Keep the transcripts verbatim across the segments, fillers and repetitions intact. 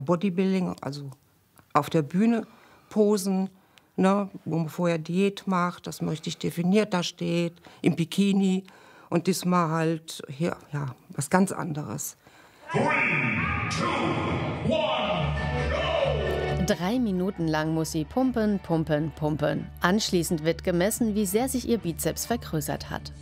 Bodybuilding, also auf der Bühne posen, ne, wo man vorher Diät macht, dass man richtig definiert da steht, im Bikini. Und diesmal halt hier, ja, was ganz anderes. Three, two, one, go! Drei Minuten lang muss sie pumpen, pumpen, pumpen. Anschließend wird gemessen, wie sehr sich ihr Bizeps vergrößert hat.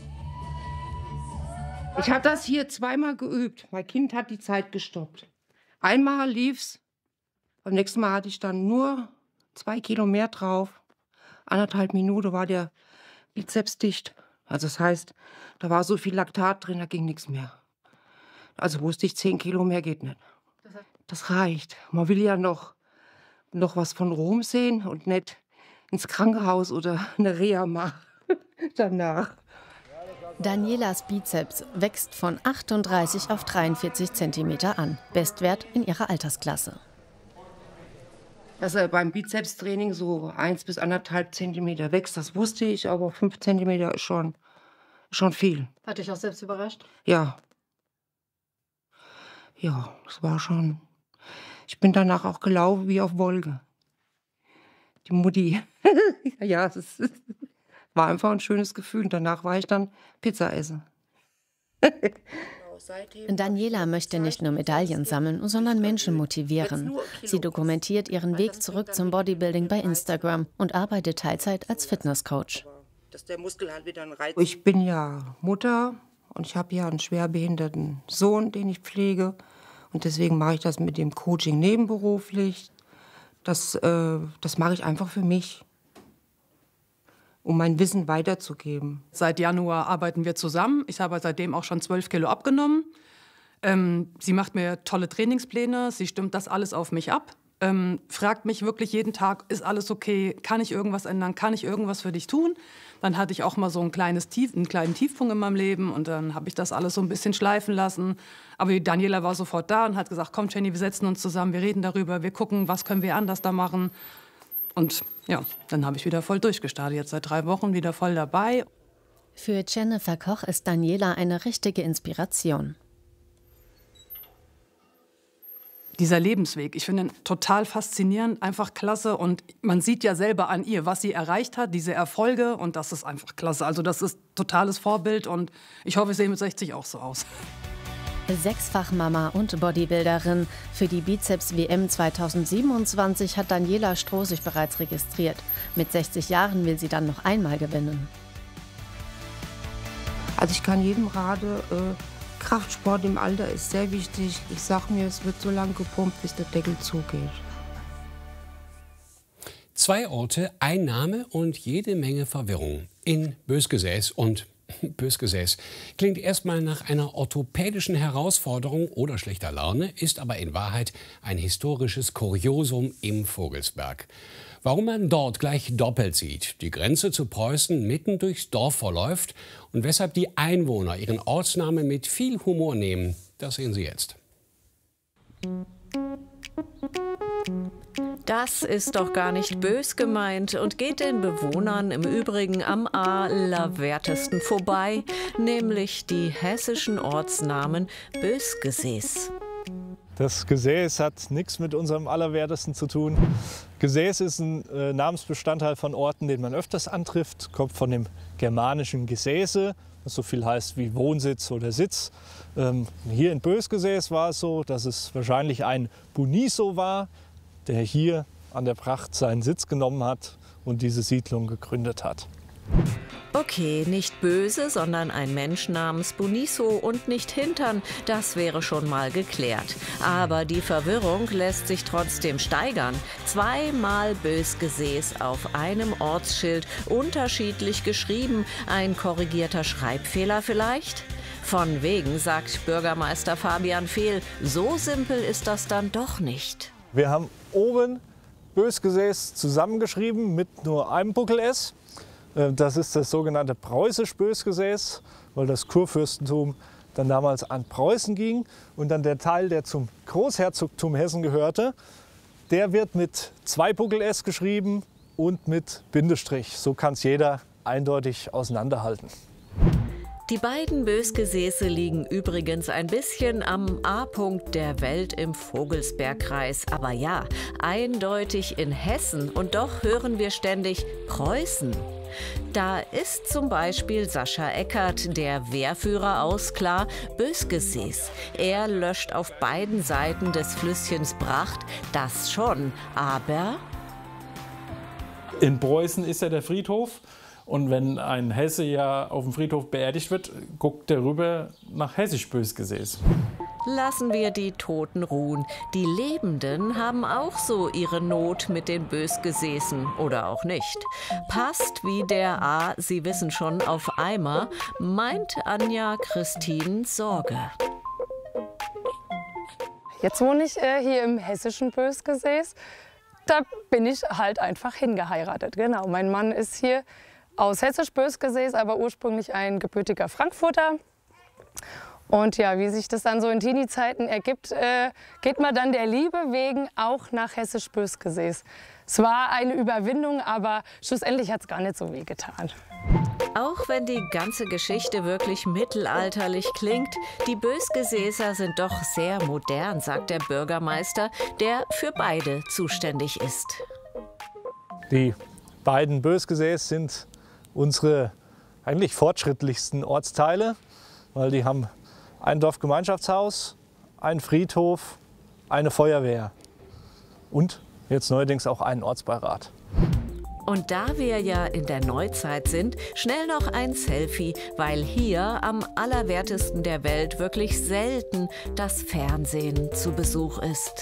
Ich habe das hier zweimal geübt. Mein Kind hat die Zeit gestoppt. Einmal lief's, beim nächsten Mal hatte ich dann nur zwei Kilo mehr drauf. Anderthalb Minuten war der Bizeps dicht. Also das heißt, da war so viel Laktat drin, da ging nichts mehr. Also wusste ich, zehn Kilo mehr geht nicht. Das reicht. Man will ja noch, noch was von Rom sehen und nicht ins Krankenhaus oder eine Reha machen danach. Danielas Bizeps wächst von achtunddreißig auf dreiundvierzig Zentimeter an. Bestwert in ihrer Altersklasse. Dass er beim Bizepstraining so eins bis anderthalb Zentimeter wächst, das wusste ich, aber fünf Zentimeter ist schon, schon viel. Hat dich auch selbst überrascht? Ja. Ja, das war schon. Ich bin danach auch gelaufen wie auf Wolke. Die Mutti. Ja, es ist, war einfach ein schönes Gefühl. Und danach war ich dann Pizza essen. Daniela möchte nicht nur Medaillen sammeln, sondern Menschen motivieren. Sie dokumentiert ihren Weg zurück zum Bodybuilding bei Instagram und arbeitet Teilzeit als Fitnesscoach. Ich bin ja Mutter und ich habe ja einen schwerbehinderten Sohn, den ich pflege. Und deswegen mache ich das mit dem Coaching nebenberuflich. Das, äh, das mache ich einfach für mich, um mein Wissen weiterzugeben. Seit Januar arbeiten wir zusammen. Ich habe seitdem auch schon zwölf Kilo abgenommen. Ähm, sie macht mir tolle Trainingspläne, sie stimmt das alles auf mich ab. Ähm, fragt mich wirklich jeden Tag, ist alles okay, kann ich irgendwas ändern, kann ich irgendwas für dich tun? Dann hatte ich auch mal so ein kleines Tief, einen kleinen Tiefpunkt in meinem Leben und dann habe ich das alles so ein bisschen schleifen lassen. Aber die Daniela war sofort da und hat gesagt, komm Jenny, wir setzen uns zusammen, wir reden darüber, wir gucken, was können wir anders da machen. Und ja, dann habe ich wieder voll durchgestartet, jetzt seit drei Wochen wieder voll dabei. Für Jennifer Koch ist Daniela eine richtige Inspiration. Dieser Lebensweg, ich finde ihn total faszinierend, einfach klasse. Und man sieht ja selber an ihr, was sie erreicht hat, diese Erfolge. Und das ist einfach klasse. Also das ist totales Vorbild und ich hoffe, ich sehe mit sechzig auch so aus. Sechsfach-Mama und Bodybuilderin. Für die Bizeps-W M zweitausendsiebenundzwanzig hat Daniela Stroh sich bereits registriert. Mit sechzig Jahren will sie dann noch einmal gewinnen. Also ich kann jedem raten, äh, Kraftsport im Alter ist sehr wichtig. Ich sag mir, es wird so lange gepumpt, bis der Deckel zugeht. Zwei Orte, ein Name und jede Menge Verwirrung. In Bösgesäß und Bösgesäß klingt erstmal nach einer orthopädischen Herausforderung oder schlechter Laune, ist aber in Wahrheit ein historisches Kuriosum im Vogelsberg. Warum man dort gleich doppelt sieht, die Grenze zu Preußen mitten durchs Dorf verläuft und weshalb die Einwohner ihren Ortsnamen mit viel Humor nehmen, das sehen Sie jetzt. Das ist doch gar nicht bös gemeint und geht den Bewohnern im Übrigen am allerwertesten vorbei, nämlich die hessischen Ortsnamen Bösgesäß. Das Gesäß hat nichts mit unserem Allerwertesten zu tun. Gesäß ist ein äh, Namensbestandteil von Orten, den man öfters antrifft, kommt von dem germanischen Gesäße, was so viel heißt wie Wohnsitz oder Sitz. Ähm, hier in Bösgesäß war es so, dass es wahrscheinlich ein Buniso war, der hier an der Pracht seinen Sitz genommen hat und diese Siedlung gegründet hat. Okay, nicht böse, sondern ein Mensch namens Buniso und nicht Hintern, das wäre schon mal geklärt. Aber die Verwirrung lässt sich trotzdem steigern. Zweimal Bösgesäß auf einem Ortsschild, unterschiedlich geschrieben. Ein korrigierter Schreibfehler vielleicht? Von wegen, sagt Bürgermeister Fabian Fehl, so simpel ist das dann doch nicht. Wir haben oben Bösgesäß zusammengeschrieben mit nur einem Buckel-S. Das ist das sogenannte preußisch-Bösgesäß, weil das Kurfürstentum dann damals an Preußen ging. Und dann der Teil, der zum Großherzogtum Hessen gehörte, der wird mit zwei Buckel-S geschrieben und mit Bindestrich. So kann es jeder eindeutig auseinanderhalten. Die beiden Bösgesäße liegen übrigens ein bisschen am A-Punkt der Welt im Vogelsbergkreis. Aber ja, eindeutig in Hessen. Und doch hören wir ständig Preußen. Da ist zum Beispiel Sascha Eckert, der Wehrführer aus, klar, Bösgesäß. Er löscht auf beiden Seiten des Flüsschens Bracht, das schon, aber... In Preußen ist ja der Friedhof. Und wenn ein Hesse ja auf dem Friedhof beerdigt wird, guckt der rüber nach hessisch Bösgesäß. Lassen wir die Toten ruhen. Die Lebenden haben auch so ihre Not mit den Bösgesäßen oder auch nicht. Passt wie der A, Sie wissen schon, auf Eimer, meint Anja Christine Sorge. Jetzt wohne ich äh, hier im hessischen Bösgesäß. Da bin ich halt einfach hingeheiratet. Genau, mein Mann ist hier aus hessisch Bösgesäß, aber ursprünglich ein gebürtiger Frankfurter. Und ja, wie sich das dann so in Teenie-Zeiten ergibt, äh, geht man dann der Liebe wegen auch nach hessisch Bösgesäß. Es war eine Überwindung, aber schlussendlich hat es gar nicht so weh getan. Auch wenn die ganze Geschichte wirklich mittelalterlich klingt, die Bösgesäßer sind doch sehr modern, sagt der Bürgermeister, der für beide zuständig ist. Die beiden Bösgesäß sind unsere eigentlich fortschrittlichsten Ortsteile, weil die haben ein Dorfgemeinschaftshaus, einen Friedhof, eine Feuerwehr und jetzt neuerdings auch einen Ortsbeirat. Und da wir ja in der Neuzeit sind, schnell noch ein Selfie, weil hier am allerwertesten der Welt wirklich selten das Fernsehen zu Besuch ist.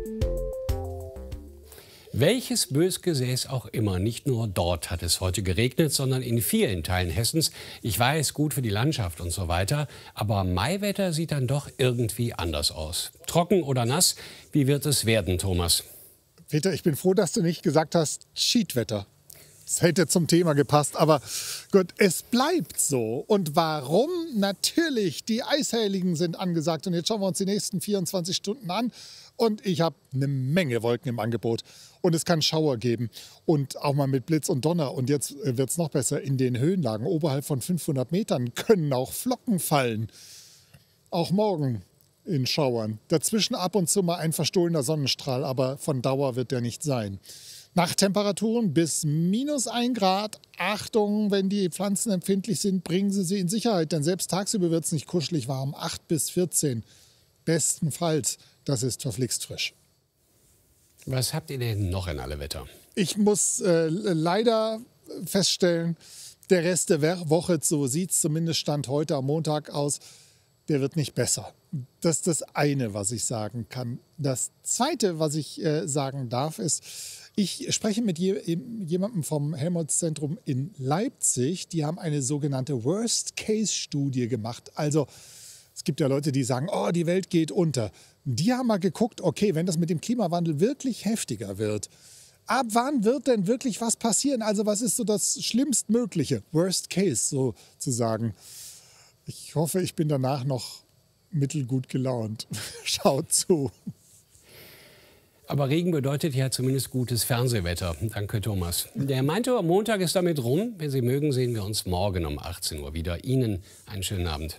Welches Bösgesäß auch immer, nicht nur dort hat es heute geregnet, sondern in vielen Teilen Hessens. Ich weiß, gut für die Landschaft und so weiter, aber Maiwetter sieht dann doch irgendwie anders aus. Trocken oder nass, wie wird es werden, Thomas? Peter, ich bin froh, dass du nicht gesagt hast Schiedwetter. Das hätte zum Thema gepasst, aber gut, es bleibt so. Und warum? Natürlich, die Eisheiligen sind angesagt. Und jetzt schauen wir uns die nächsten vierundzwanzig Stunden an. Und ich habe eine Menge Wolken im Angebot. Und es kann Schauer geben. Und auch mal mit Blitz und Donner. Und jetzt wird es noch besser. In den Höhenlagen oberhalb von fünfhundert Metern können auch Flocken fallen. Auch morgen in Schauern. Dazwischen ab und zu mal ein verstohlener Sonnenstrahl. Aber von Dauer wird der nicht sein. Nachttemperaturen bis minus ein Grad. Achtung, wenn die Pflanzen empfindlich sind, bringen Sie sie in Sicherheit. Denn selbst tagsüber wird es nicht kuschelig warm. acht bis vierzehn. Bestenfalls. Das ist verflixt frisch. Was habt ihr denn noch in alle Wetter? Ich muss äh, leider feststellen, der Rest der Woche, so sieht es zumindest Stand heute am Montag aus, der wird nicht besser. Das ist das eine, was ich sagen kann. Das zweite, was ich äh, sagen darf, ist, ich spreche mit je, jemandem vom Helmholtz-Zentrum in Leipzig. Die haben eine sogenannte Worst-Case-Studie gemacht. Also es gibt ja Leute, die sagen, oh, die Welt geht unter. Die haben mal geguckt, okay, wenn das mit dem Klimawandel wirklich heftiger wird, ab wann wird denn wirklich was passieren? Also was ist so das Schlimmstmögliche? Worst Case sozusagen. Ich hoffe, ich bin danach noch mittelgut gelaunt. Schaut zu. Aber Regen bedeutet ja zumindest gutes Fernsehwetter. Danke, Thomas. Der meinte, Montag ist damit rum. Wenn Sie mögen, sehen wir uns morgen um achtzehn Uhr wieder. Ihnen einen schönen Abend.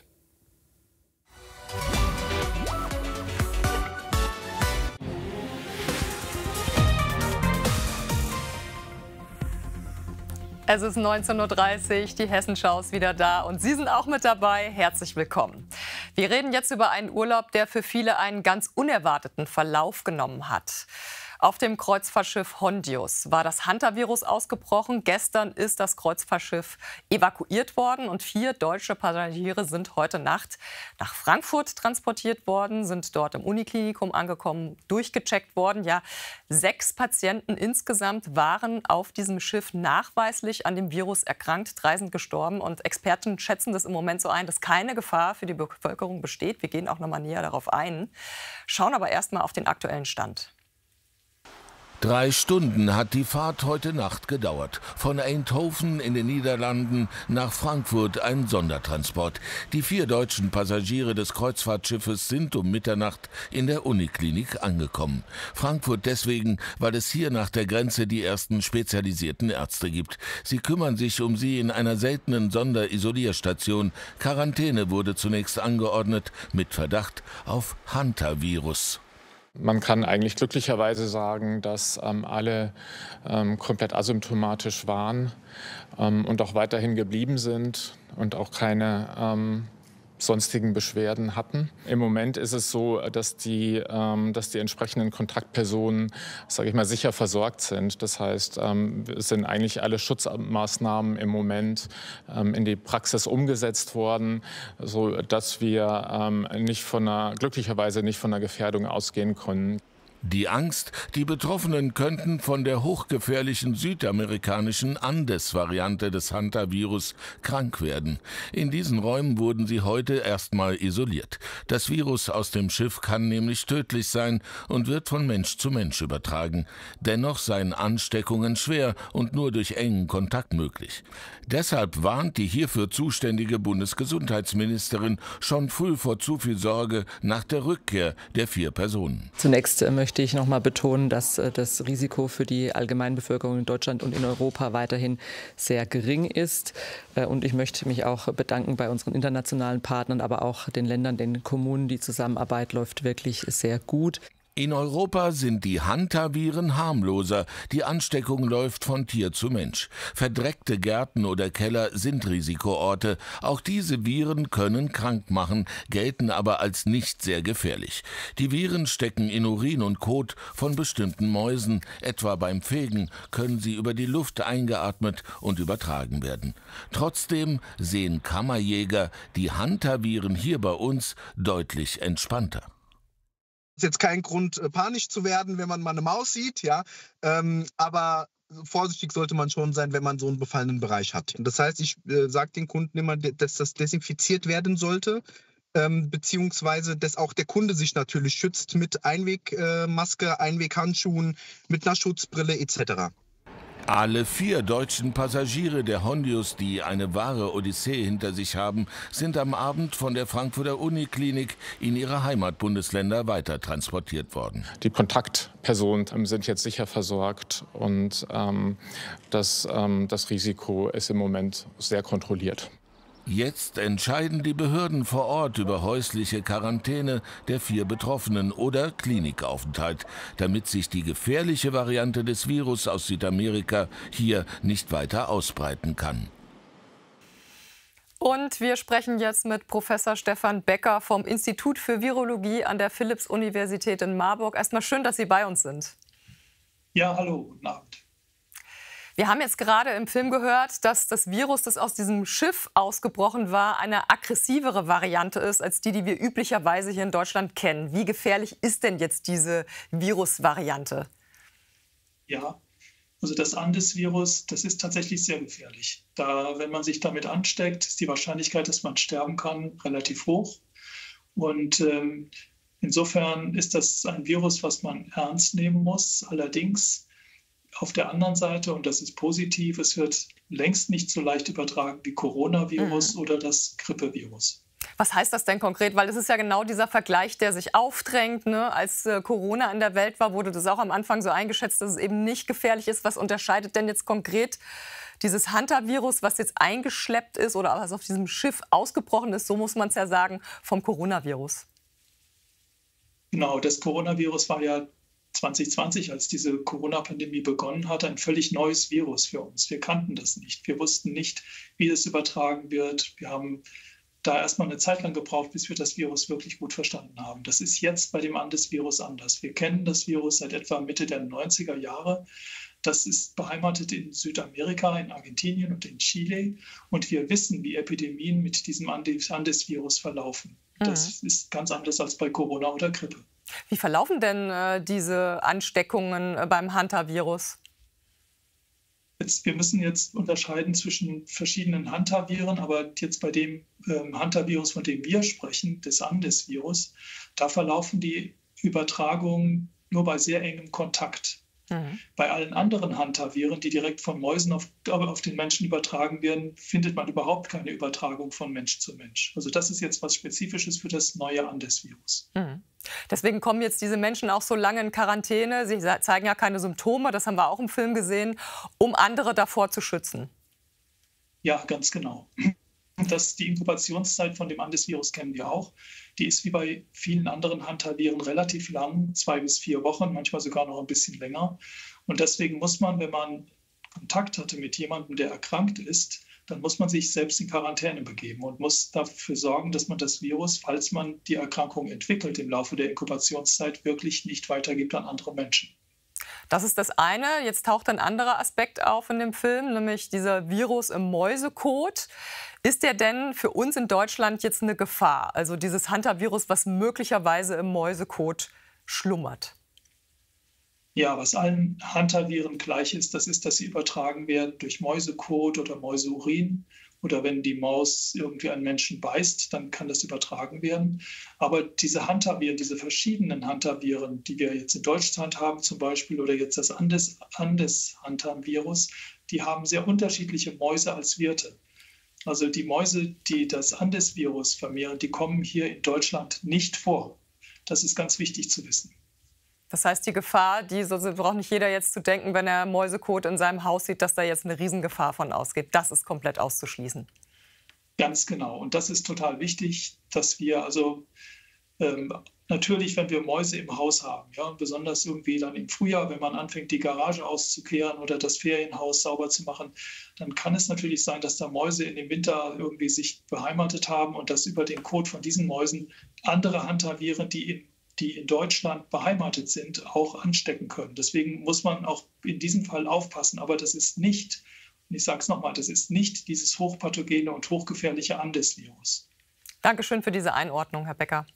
Es ist neunzehn Uhr dreißig, die Hessenschau ist wieder da und Sie sind auch mit dabei. Herzlich willkommen. Wir reden jetzt über einen Urlaub, der für viele einen ganz unerwarteten Verlauf genommen hat. Auf dem Kreuzfahrtschiff Hondius war das Hantavirus ausgebrochen. Gestern ist das Kreuzfahrtschiff evakuiert worden und vier deutsche Passagiere sind heute Nacht nach Frankfurt transportiert worden, sind dort im Uniklinikum angekommen, durchgecheckt worden. Ja, sechs Patienten insgesamt waren auf diesem Schiff nachweislich an dem Virus erkrankt, drei sind gestorben und Experten schätzen das im Moment so ein, dass keine Gefahr für die Bevölkerung besteht. Wir gehen auch noch mal näher darauf ein, schauen aber erst mal auf den aktuellen Stand. Drei Stunden hat die Fahrt heute Nacht gedauert. Von Eindhoven in den Niederlanden nach Frankfurt ein Sondertransport. Die vier deutschen Passagiere des Kreuzfahrtschiffes sind um Mitternacht in der Uniklinik angekommen. Frankfurt deswegen, weil es hier nach der Grenze die ersten spezialisierten Ärzte gibt. Sie kümmern sich um sie in einer seltenen Sonderisolierstation. Quarantäne wurde zunächst angeordnet mit Verdacht auf Hantavirus. Man kann eigentlich glücklicherweise sagen, dass ähm, alle ähm, komplett asymptomatisch waren ähm, und auch weiterhin geblieben sind und auch keine ähm, sonstigen Beschwerden hatten. Im Moment ist es so, dass die, ähm, dass die entsprechenden Kontaktpersonen, sage ich mal, sicher versorgt sind. Das heißt, ähm, es sind eigentlich alle Schutzmaßnahmen im Moment ähm, in die Praxis umgesetzt worden, so dass wir ähm, nicht von einer, glücklicherweise nicht von einer Gefährdung ausgehen können. Die Angst, die Betroffenen könnten von der hochgefährlichen südamerikanischen Andes-Variante des Hantavirus krank werden. In diesen Räumen wurden sie heute erstmal isoliert. Das Virus aus dem Schiff kann nämlich tödlich sein und wird von Mensch zu Mensch übertragen. Dennoch seien Ansteckungen schwer und nur durch engen Kontakt möglich. Deshalb warnt die hierfür zuständige Bundesgesundheitsministerin schon früh vor zu viel Sorge nach der Rückkehr der vier Personen. Zunächst äh, möchte ich noch mal betonen, dass äh, das Risiko für die Allgemeinbevölkerung in Deutschland und in Europa weiterhin sehr gering ist. Äh, und ich möchte mich auch bedanken bei unseren internationalen Partnern, aber auch den Ländern, den Kommunen. Die Zusammenarbeit läuft wirklich sehr gut. In Europa sind die Hantaviren harmloser. Die Ansteckung läuft von Tier zu Mensch. Verdreckte Gärten oder Keller sind Risikoorte. Auch diese Viren können krank machen, gelten aber als nicht sehr gefährlich. Die Viren stecken in Urin und Kot von bestimmten Mäusen. Etwa beim Fegen können sie über die Luft eingeatmet und übertragen werden. Trotzdem sehen Kammerjäger die Hantaviren hier bei uns deutlich entspannter. Es ist jetzt kein Grund, panisch zu werden, wenn man mal eine Maus sieht, ja. Ähm, aber vorsichtig sollte man schon sein, wenn man so einen befallenen Bereich hat. Das heißt, ich äh, sage den Kunden immer, dass das desinfiziert werden sollte, ähm, beziehungsweise dass auch der Kunde sich natürlich schützt mit Einwegmaske, äh, Einweghandschuhen, mit einer Schutzbrille et cetera. Alle vier deutschen Passagiere der Hondius, die eine wahre Odyssee hinter sich haben, sind am Abend von der Frankfurter Uniklinik in ihre Heimatbundesländer weiter transportiert worden. Die Kontaktpersonen sind jetzt sicher versorgt und ähm, das, ähm, das Risiko ist im Moment sehr kontrolliert. Jetzt entscheiden die Behörden vor Ort über häusliche Quarantäne der vier Betroffenen oder Klinikaufenthalt, damit sich die gefährliche Variante des Virus aus Südamerika hier nicht weiter ausbreiten kann. Und wir sprechen jetzt mit Professor Stefan Becker vom Institut für Virologie an der Philipps-Universität in Marburg. Erstmal schön, dass Sie bei uns sind. Ja, hallo, guten Abend. Wir haben jetzt gerade im Film gehört, dass das Virus, das aus diesem Schiff ausgebrochen war, eine aggressivere Variante ist als die, die wir üblicherweise hier in Deutschland kennen. Wie gefährlich ist denn jetzt diese Virusvariante? Ja, also das Andes-Virus, das ist tatsächlich sehr gefährlich. Da, wenn man sich damit ansteckt, ist die Wahrscheinlichkeit, dass man sterben kann, relativ hoch. Und ähm, insofern ist das ein Virus, was man ernst nehmen muss. Allerdings auf der anderen Seite, und das ist positiv, es wird längst nicht so leicht übertragen wie Coronavirus mhm. oder das Grippevirus. Was heißt das denn konkret? Weil es ist ja genau dieser Vergleich, der sich aufdrängt. Ne? Als äh, Corona in der Welt war, wurde das auch am Anfang so eingeschätzt, dass es eben nicht gefährlich ist. Was unterscheidet denn jetzt konkret dieses Hantavirus, was jetzt eingeschleppt ist oder was auf diesem Schiff ausgebrochen ist, so muss man es ja sagen, vom Coronavirus? Genau, das Coronavirus war ja zwanzig zwanzig, als diese Corona-Pandemie begonnen hat, ein völlig neues Virus für uns. Wir kannten das nicht. Wir wussten nicht, wie es übertragen wird. Wir haben da erstmal eine Zeit lang gebraucht, bis wir das Virus wirklich gut verstanden haben. Das ist jetzt bei dem Andes-Virus anders. Wir kennen das Virus seit etwa Mitte der neunziger Jahre. Das ist beheimatet in Südamerika, in Argentinien und in Chile. Und wir wissen, wie Epidemien mit diesem Andes-Virus verlaufen. Das mhm. ist ganz anders als bei Corona oder Grippe. Wie verlaufen denn äh, diese Ansteckungen äh, beim Hantavirus? Jetzt, wir müssen jetzt unterscheiden zwischen verschiedenen Hantaviren, aber jetzt bei dem ähm, Hantavirus, von dem wir sprechen, des Andes-Virus, da verlaufen die Übertragungen nur bei sehr engem Kontakt. Mhm. Bei allen anderen Hantaviren, die direkt von Mäusen auf, auf den Menschen übertragen werden, findet man überhaupt keine Übertragung von Mensch zu Mensch. Also das ist jetzt was Spezifisches für das neue Andes-Virus. Mhm. Deswegen kommen jetzt diese Menschen auch so lange in Quarantäne. Sie zeigen ja keine Symptome, das haben wir auch im Film gesehen, um andere davor zu schützen. Ja, ganz genau. Das, die Inkubationszeit von dem Andes-Virus kennen wir auch. Die ist wie bei vielen anderen Hantaviren relativ lang, zwei bis vier Wochen, manchmal sogar noch ein bisschen länger. Und deswegen muss man, wenn man Kontakt hatte mit jemandem, der erkrankt ist, dann muss man sich selbst in Quarantäne begeben und muss dafür sorgen, dass man das Virus, falls man die Erkrankung entwickelt, im Laufe der Inkubationszeit wirklich nicht weitergibt an andere Menschen. Das ist das eine. Jetzt taucht ein anderer Aspekt auf in dem Film, nämlich dieser Virus im Mäusekot. Ist der denn für uns in Deutschland jetzt eine Gefahr? Also dieses Hantavirus, was möglicherweise im Mäusekot schlummert? Ja, was allen Hantaviren gleich ist, das ist, dass sie übertragen werden durch Mäusekot oder Mäuseurin. Oder wenn die Maus irgendwie einen Menschen beißt, dann kann das übertragen werden. Aber diese Hantaviren, diese verschiedenen Hantaviren, die wir jetzt in Deutschland haben zum Beispiel, oder jetzt das Andes, Andes-Hantavirus, die haben sehr unterschiedliche Mäuse als Wirte. Also die Mäuse, die das Andes-Virus vermehren, die kommen hier in Deutschland nicht vor. Das ist ganz wichtig zu wissen. Das heißt, die Gefahr, die so braucht nicht jeder jetzt zu denken, wenn er Mäusekot in seinem Haus sieht, dass da jetzt eine Riesengefahr von ausgeht. Das ist komplett auszuschließen. Ganz genau. Und das ist total wichtig, dass wir also ähm, natürlich, wenn wir Mäuse im Haus haben, ja, besonders irgendwie dann im Frühjahr, wenn man anfängt, die Garage auszukehren oder das Ferienhaus sauber zu machen, dann kann es natürlich sein, dass da Mäuse in dem Winter irgendwie sich beheimatet haben und dass über den Kot von diesen Mäusen andere Hantaviren, die in die in Deutschland beheimatet sind, auch anstecken können. Deswegen muss man auch in diesem Fall aufpassen. Aber das ist nicht, und ich sage es nochmal, das ist nicht dieses hochpathogene und hochgefährliche Andes-Virus. Dankeschön für diese Einordnung, Herr Becker.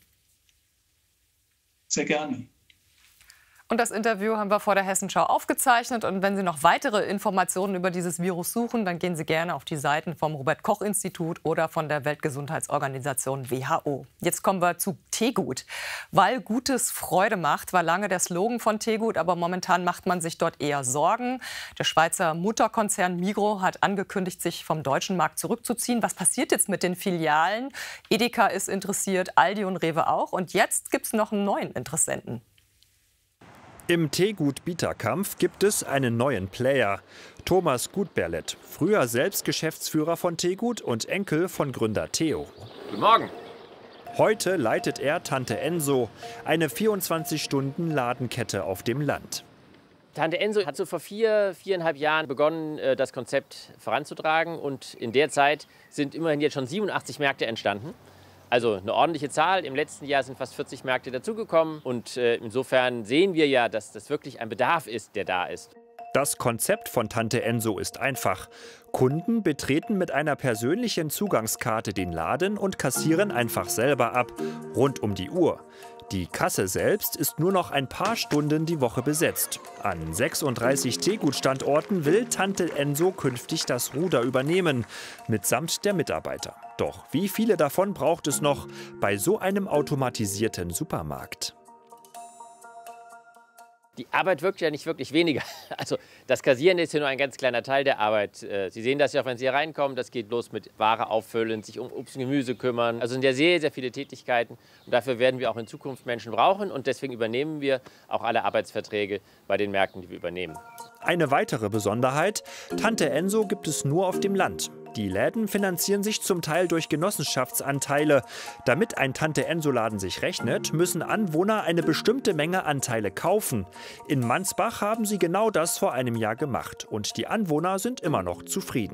Sehr gerne. Und das Interview haben wir vor der Hessenschau aufgezeichnet. Und wenn Sie noch weitere Informationen über dieses Virus suchen, dann gehen Sie gerne auf die Seiten vom Robert-Koch-Institut oder von der Weltgesundheitsorganisation W H O. Jetzt kommen wir zu Tegut. Weil Gutes Freude macht, war lange der Slogan von Tegut, aber momentan macht man sich dort eher Sorgen. Der Schweizer Mutterkonzern Migros hat angekündigt, sich vom deutschen Markt zurückzuziehen. Was passiert jetzt mit den Filialen? Edeka ist interessiert, Aldi und Rewe auch. Und jetzt gibt es noch einen neuen Interessenten. Im Tegut-Bieterkampf gibt es einen neuen Player. Thomas Gutberlet, früher selbst Geschäftsführer von Tegut und Enkel von Gründer Theo. Guten Morgen. Heute leitet er Tante Enso, eine vierundzwanzig-Stunden-Ladenkette auf dem Land. Tante Enso hat so vor vier, viereinhalb Jahren begonnen, das Konzept voranzutragen. Und in der Zeit sind immerhin jetzt schon siebenundachtzig Märkte entstanden. Also eine ordentliche Zahl. Im letzten Jahr sind fast vierzig Märkte dazugekommen. Und äh, insofern sehen wir ja, dass das wirklich ein Bedarf ist, der da ist. Das Konzept von Tante Enso ist einfach. Kunden betreten mit einer persönlichen Zugangskarte den Laden und kassieren einfach selber ab, rund um die Uhr. Die Kasse selbst ist nur noch ein paar Stunden die Woche besetzt. An sechsunddreißig Tegut-Standorten will Tante Enso künftig das Ruder übernehmen, mitsamt der Mitarbeiter. Doch wie viele davon braucht es noch bei so einem automatisierten Supermarkt? Die Arbeit wirkt ja nicht wirklich weniger. Also das Kassieren ist ja nur ein ganz kleiner Teil der Arbeit. Sie sehen das ja auch, wenn Sie hier reinkommen. Das geht los mit Ware auffüllen, sich um Obst und Gemüse kümmern. Also sind ja sehr, sehr viele Tätigkeiten. Und dafür werden wir auch in Zukunft Menschen brauchen. Und deswegen übernehmen wir auch alle Arbeitsverträge bei den Märkten, die wir übernehmen. Eine weitere Besonderheit: Tante Enso gibt es nur auf dem Land. Die Läden finanzieren sich zum Teil durch Genossenschaftsanteile. Damit ein Tante-Enso-Laden sich rechnet, müssen Anwohner eine bestimmte Menge Anteile kaufen. In Mansbach haben sie genau das vor einem Jahr gemacht. Und die Anwohner sind immer noch zufrieden.